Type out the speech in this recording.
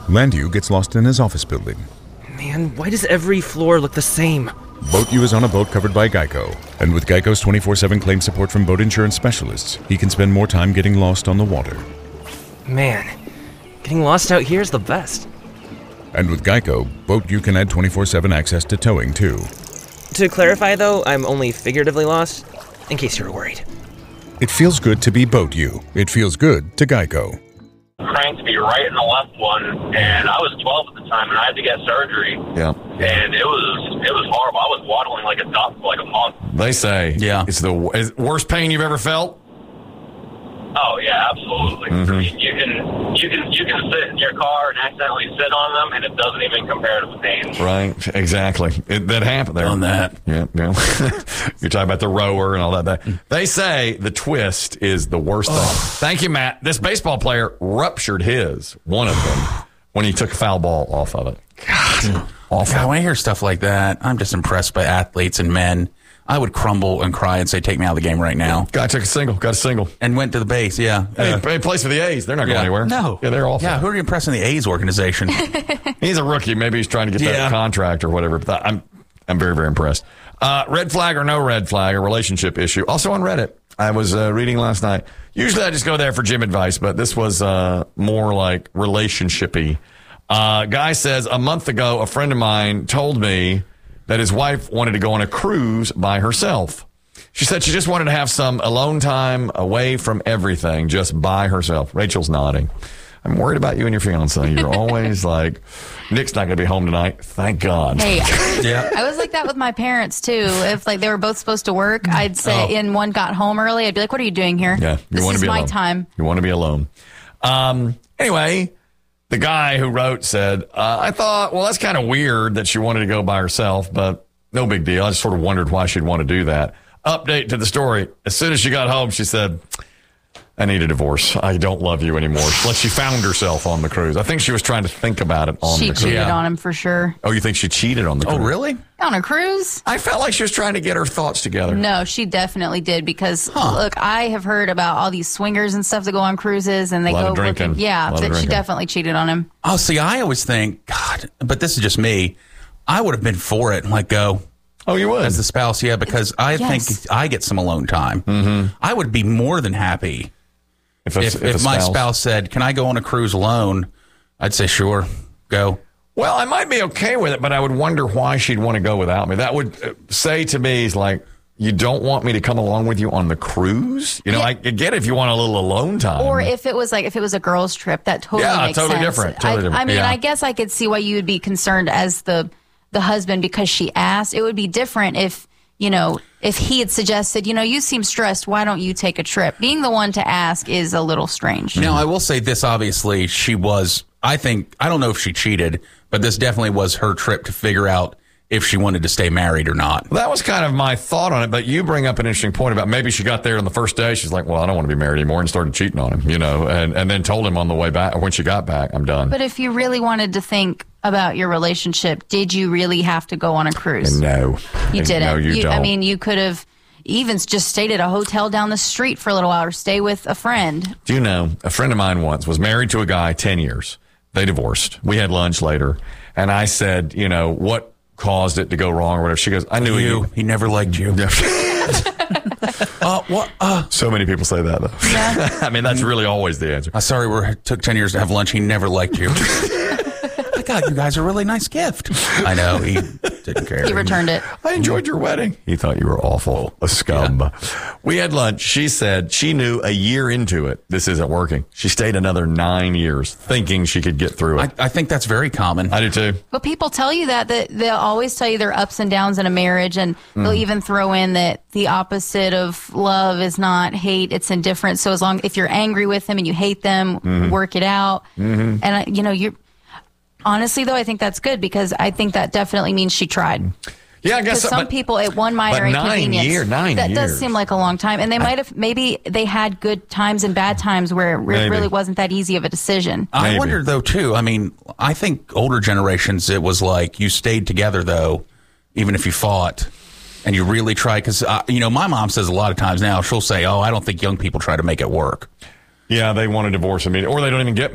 Landu gets lost in his office building. Man, why does every floor look the same? Boat U is on a boat covered by Geico, and with Geico's 24/7 claim support from boat insurance specialists, he can spend more time getting lost on the water. Man, getting lost out here is the best. And with Geico, Boat U can add 24/7 access to towing, too. To clarify, though, I'm only figuratively lost, in case you were worried. It feels good to be Boat U. It feels good to Geico. Cranked me right in the left one, and I was 12 at the time, and I had to get surgery. Yeah. And it was horrible. I was waddling like a duck for like a month. They say it's the worst pain you've ever felt. Oh yeah, absolutely. Mm-hmm. You can sit in your car and accidentally sit on them, and it doesn't even compare to the pain. Right, exactly. That happened there. On that. Yeah. You're talking about the rower and all that. They say the twist is the worst thing. Thank you, Matt. This baseball player ruptured one of them, when he took a foul ball off of it. God. Awful. God, when I hear stuff like that, I'm just impressed by athletes and men. I would crumble and cry and say, take me out of the game right now. Guy took got a single. And went to the base, yeah. He plays for the A's. They're not going anywhere. No. Yeah, they're awful. Yeah, who are you impressing the A's organization? He's a rookie. Maybe he's trying to get that contract or whatever. But I'm very, very impressed. Red flag or no red flag, a relationship issue. Also on Reddit. I was reading last night. Usually I just go there for gym advice, but this was more like relationship-y. Guy says, a month ago, a friend of mine told me that his wife wanted to go on a cruise by herself. She said she just wanted to have some alone time away from everything, just by herself. Rachel's nodding. I'm worried about you and your fiance. You're always like, Nick's not going to be home tonight. Thank God. Hey, I was like that with my parents, too. If like they were both supposed to work, I'd say, and one got home early, I'd be like, what are you doing here? Yeah, this is my time. You want to be alone. Anyway, the guy who wrote said, I thought, well, that's kind of weird that she wanted to go by herself, but no big deal. I just sort of wondered why she'd want to do that. Update to the story. As soon as she got home, she said, I need a divorce. I don't love you anymore. Like she found herself on the cruise. I think she was trying to think about it on the cruise. She cheated on him for sure. Oh, you think she cheated on the cruise? Oh, really? On a cruise? I felt like she was trying to get her thoughts together. No, she definitely did because, look, I have heard about all these swingers and stuff that go on cruises and they go drinking. But she definitely cheated on him. Oh, see, I always think, God, but this is just me. I would have been for it and let go. Oh, you would? As the spouse, yeah, because I think I get some alone time. Mm-hmm. I would be more than happy if my spouse said, can I go on a cruise alone? I'd say, sure, go. Well, I might be okay with it, but I would wonder why she'd want to go without me. That would say to me, like, you don't want me to come along with you on the cruise? You know, I get it if you want a little alone time. Or if it was a girl's trip, that totally makes totally sense. Different. Totally different. I mean, I guess I could see why you would be concerned as the husband because she asked. It would be different if he had suggested, you seem stressed, why don't you take a trip? Being the one to ask is a little strange. Now, I will say this, obviously, she was, I don't know if she cheated, but this definitely was her trip to figure out if she wanted to stay married or not. That was kind of my thought on it, but you bring up an interesting point about maybe she got there on the first day. She's like, well, I don't want to be married anymore, and started cheating on him, and then told him on the way back, or when she got back, I'm done. But if you really wanted to think about your relationship, did you really have to go on a cruise? No. You didn't. No, you don't. I mean, you could have even just stayed at a hotel down the street for a little while or stay with a friend. Do you know, a friend of mine once was married to a guy 10 years. They divorced. We had lunch later, and I said, what caused it to go wrong or whatever. She goes, I knew you. He never liked you. So many people say that, though. Yeah. I mean, that's really always the answer. Sorry, it took 10 years to have lunch. He never liked you. I got you guys a really nice gift. I know. He didn't care. He returned it. I enjoyed your wedding. He thought you were awful. A scum. Yeah. We had lunch. She said she knew a year into it, this isn't working. She stayed another 9 years thinking she could get through it. I think that's very common. I do too. But people tell you that they'll always tell you their ups and downs in a marriage, and they'll even throw in that the opposite of love is not hate, it's indifference. So if you're angry with them and you hate them, work it out. Mm-hmm. And honestly, though, I think that's good because I think that definitely means she tried. Yeah, I guess so. Some people, at one minor inconvenience, 9 years. That does seem like a long time. And maybe they had good times and bad times where it really wasn't that easy of a decision. I wonder, though, too. I mean, I think older generations, it was like you stayed together, though, even if you fought. And you really tried. Because, my mom says a lot of times now, she'll say, I don't think young people try to make it work. Yeah, they want a divorce immediately. Or they don't even get